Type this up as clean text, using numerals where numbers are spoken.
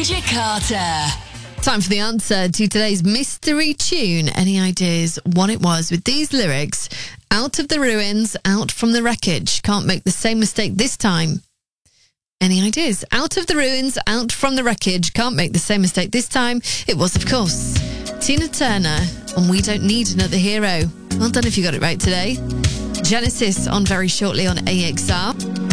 Ginger Carter. Time for the answer to today's mystery tune. Any ideas what it was with these lyrics? Out of the ruins, out from the wreckage. Can't make the same mistake this time. Any ideas? Out of the ruins, out from the wreckage. Can't make the same mistake this time. It was, of course, Tina Turner and We Don't Need Another Hero. Well done if you got it right today. Genesis on very shortly on AXR.